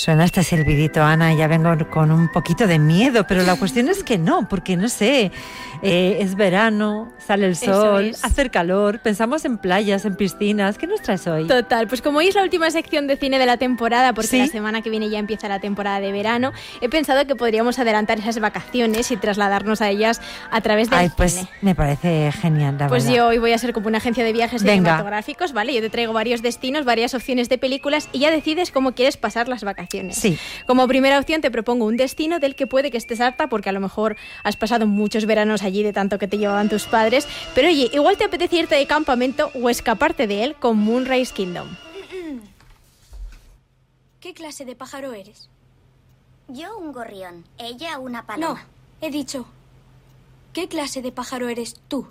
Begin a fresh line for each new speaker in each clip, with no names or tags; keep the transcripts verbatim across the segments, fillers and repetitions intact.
Suena este silbidito, Ana, y ya vengo con un poquito de miedo, pero la cuestión es que no, porque no sé, eh, es verano, sale el sol, es. hace calor, pensamos en playas, en piscinas. ¿Qué nos traes hoy?
Total, pues como hoy es la última sección de cine de la temporada, porque
¿Sí?
la semana que viene ya empieza la temporada de verano, he pensado que podríamos adelantar esas vacaciones y trasladarnos a ellas a través del
Ay,
cine.
pues me parece genial, la
Pues
verdad.
yo hoy voy a ser como una agencia de viajes
Venga.
cinematográficos, ¿vale? Yo te traigo varios destinos, varias opciones de películas y ya decides cómo quieres pasar las vacaciones.
Sí.
Como primera opción te propongo un destino del que puede que estés harta porque a lo mejor has pasado muchos veranos allí de tanto que te llevaban tus padres, pero oye, igual te apetece irte de campamento o escaparte de él con Moonrise Kingdom.
¿Qué clase de pájaro eres?
Yo un gorrión, ella una paloma.
No, he dicho, ¿qué clase de pájaro eres tú?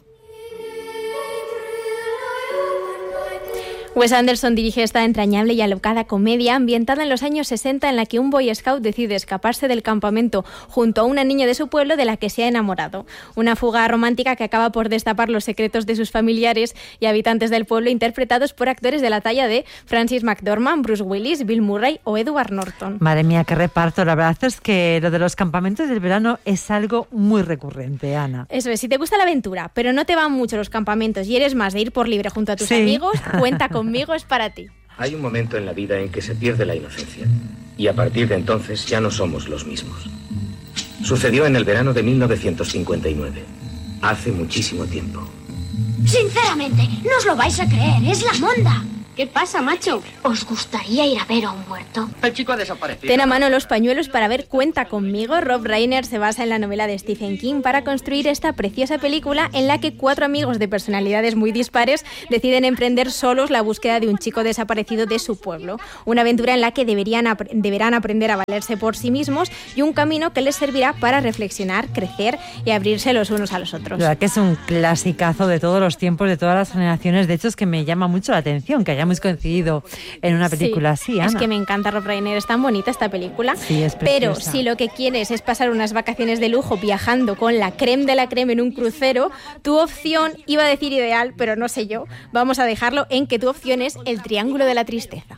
Wes Anderson dirige esta entrañable y alocada comedia ambientada en los años sesenta en la que un Boy Scout decide escaparse del campamento junto a una niña de su pueblo de la que se ha enamorado. Una fuga romántica que acaba por destapar los secretos de sus familiares y habitantes del pueblo interpretados por actores de la talla de Frances McDormand, Bruce Willis, Bill Murray o Edward Norton.
Madre mía, qué reparto. La verdad es que lo de los campamentos del verano es algo muy recurrente, Ana.
Eso es, si te gusta la aventura, pero no te van mucho los campamentos y eres más de ir por libre junto a tus
Sí.
amigos, cuenta con Conmigo es para ti.
Hay un momento en la vida en que se pierde la inocencia y a partir de entonces ya no somos los mismos. Sucedió en el verano de mil novecientos cincuenta y nueve, hace muchísimo tiempo.
Sinceramente, no os lo vais a creer, es la monda.
¿Qué pasa, macho?
¿Os gustaría ir a ver a un muerto?
El chico ha desaparecido.
Ten a mano los pañuelos para ver Cuenta conmigo. Rob Reiner se basa en la novela de Stephen King para construir esta preciosa película en la que cuatro amigos de personalidades muy dispares deciden emprender solos la búsqueda de un chico desaparecido de su pueblo. Una aventura en la que deberían ap- deberán aprender a valerse por sí mismos y un camino que les servirá para reflexionar, crecer y abrirse los unos a los otros.
La verdad que es un clasicazo de todos los tiempos, de todas las generaciones. De hecho, es que me llama mucho la atención que hayamos coincidido en una película
Sí,
así, Ana.
Es que me encanta Rob Reiner, es tan bonita esta película.
Sí, es
Pero
preciosa.
si lo que quieres es pasar unas vacaciones de lujo viajando con la creme de la creme en un crucero, tu opción, iba a decir ideal, pero no sé yo, vamos a dejarlo en que tu opción es el Triángulo de la Tristeza.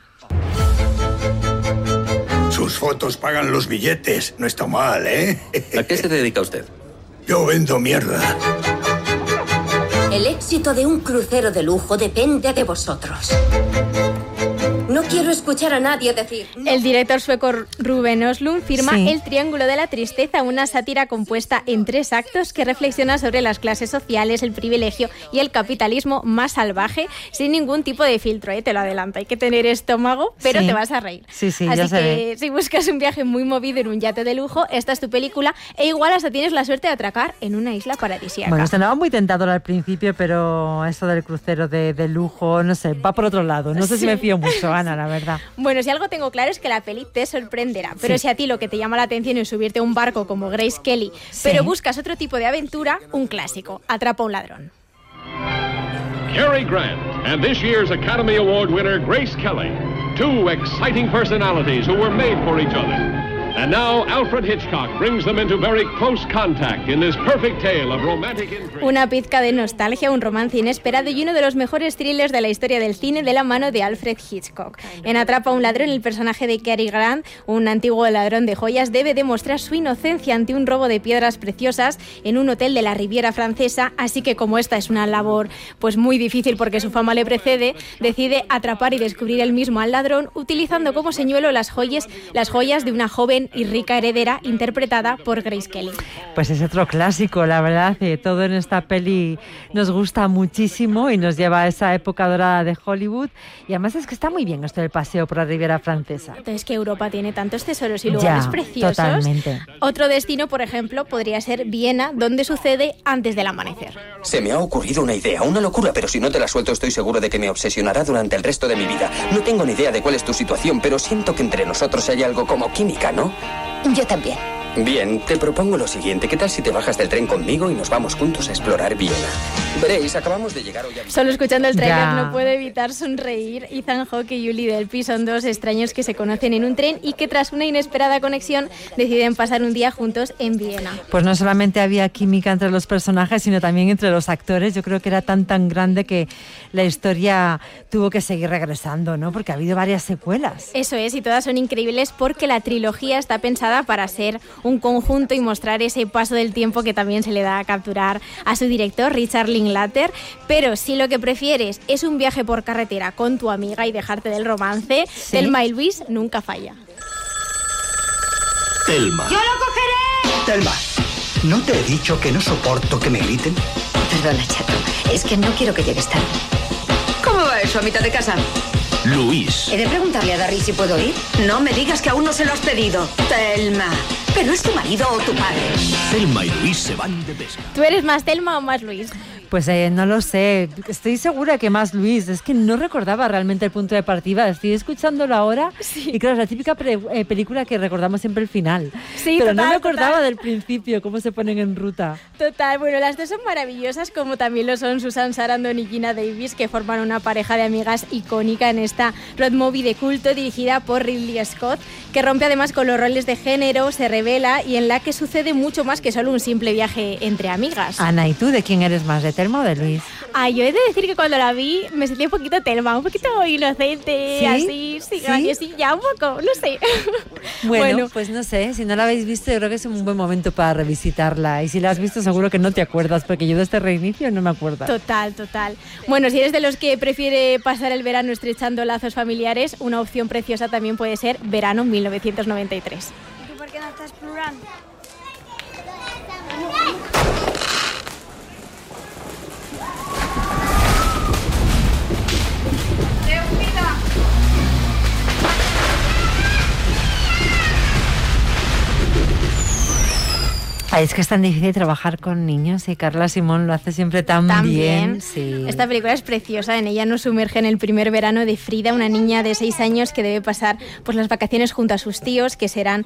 Sus fotos pagan los billetes. No está mal, ¿eh?
¿A qué se dedica usted?
Yo vendo mierda.
El éxito de un crucero de lujo depende de vosotros. No quiero escuchar a nadie decir... no.
El director sueco Ruben Östlund firma
Sí.
El Triángulo de la Tristeza, una sátira compuesta en tres actos que reflexiona sobre las clases sociales, el privilegio y el capitalismo más salvaje, sin ningún tipo de filtro, ¿eh? Te lo adelanto. Hay que tener estómago, pero
Sí.
te vas a reír.
Sí, sí,
Así
ya se
que
ve.
si buscas un viaje muy movido en un yate de lujo, esta es tu película e igual hasta tienes la suerte de atracar en una isla paradisíaca.
Bueno, sonaba muy tentador al principio, pero eso del crucero de, de lujo, no sé, va por otro lado. No sé
Sí.
si me fío mucho, Ana, la verdad.
Bueno, si algo tengo claro es que la peli te sorprenderá, pero
Sí.
si a ti lo que te llama la atención es subirte a un barco como Grace Kelly,
Sí.
pero buscas otro tipo de aventura, un clásico, Atrapa a un ladrón.
Cary Grant and this year's Academy Award winner Grace Kelly. Two exciting personalities who were made for each other. And now Alfred Hitchcock brings them into very close contact in this perfect tale of romantic intrigue.
Una pizca de nostalgia, un romance inesperado y uno de los mejores thrillers de la historia del cine de la mano de Alfred Hitchcock. En Atrapa a un ladrón, el personaje de Cary Grant, un antiguo ladrón de joyas, debe demostrar su inocencia ante un robo de piedras preciosas en un hotel de la Riviera Francesa, así que como esta es una labor pues muy difícil porque su fama le precede, decide atrapar y descubrir él mismo al ladrón utilizando como señuelo las joyas, las joyas de una joven y rica heredera interpretada por Grace Kelly.
Pues es otro clásico, la verdad, eh, todo en esta peli nos gusta muchísimo y nos lleva a esa época dorada de Hollywood y además es que está muy bien esto del paseo por la Riviera Francesa.
Es que Europa tiene tantos tesoros y lugares
Ya,
preciosos.
totalmente.
Otro destino, por ejemplo, podría ser Viena, donde sucede antes del amanecer.
Se me ha ocurrido una idea, una locura, pero si no te la suelto estoy seguro de que me obsesionará durante el resto de mi vida. No tengo ni idea de cuál es tu situación, pero siento que entre nosotros hay algo como química, ¿no?
Yo también.
Bien, te propongo lo siguiente. ¿Qué tal si te bajas del tren conmigo y nos vamos juntos a explorar Viena? Veréis, acabamos de llegar hoy a...
Solo escuchando el tráiler
Ya.
no puedo evitar sonreír. Ethan Hawke y Julie Delpy son dos extraños que se conocen en un tren y que tras una inesperada conexión deciden pasar un día juntos en Viena.
Pues no solamente había química entre los personajes, sino también entre los actores. Yo creo que era tan tan grande que la historia tuvo que seguir regresando, ¿no? Porque ha habido varias secuelas.
Eso es, y todas son increíbles porque la trilogía está pensada para ser un conjunto y mostrar ese paso del tiempo que también se le da a capturar a su director, Richard Linklater. Pero si lo que prefieres es un viaje por carretera con tu amiga y dejarte del romance,
¿Sí?
Thelma y Luis nunca falla.
Thelma.
¡Yo lo cogeré!
Thelma, ¿no te he dicho que no soporto que me griten?
Perdona, chato. Es que no quiero que llegues tarde.
¿Cómo va eso a mitad de casa?
Luis.
He de preguntarle a Darry si puedo ir.
No me digas que aún no se lo has pedido. Thelma. ¿Pero es tu marido o tu padre?
Thelma y Luis se van de pesca.
¿Tú eres más Thelma o más Luis?
Pues eh, no lo sé, estoy segura que más Luis, es que no recordaba realmente el punto de partida, estoy escuchándolo ahora
Sí.
y claro, es la típica pre- eh, película que recordamos siempre el final,
Sí,
pero
total,
no me acordaba
total.
del principio, cómo se ponen en ruta.
Total, bueno, las dos son maravillosas, como también lo son Susan Sarandon y Gina Davis, que forman una pareja de amigas icónica en esta road movie de culto dirigida por Ridley Scott, que rompe además con los roles de género, se revela y en la que sucede mucho más que solo un simple viaje entre amigas.
Ana, ¿y tú de quién eres más, de Thelma o de Luis?
Ah, yo he de decir que cuando la vi me sentí un poquito Thelma, un poquito inocente,
¿Sí?
así, sí,
¿Sí?
graciosilla, un poco, no sé.
Bueno, pues no sé, si no la habéis visto yo creo que es un buen momento para revisitarla y si la has visto seguro que no te acuerdas porque yo de este reinicio no me acuerdo.
Total, total. Bueno, si eres de los que prefiere pasar el verano estrechando lazos familiares, una opción preciosa también puede ser Verano mil novecientos noventa y tres.
¿Y tú por qué no estás plurando?
Ay, es que es tan difícil trabajar con niños y Carla Simón lo hace siempre tan,
Tan
bien.
bien.
Sí.
Esta película es preciosa. En ella nos sumerge en el primer verano de Frida, una niña de seis años que debe pasar pues, las vacaciones junto a sus tíos, que serán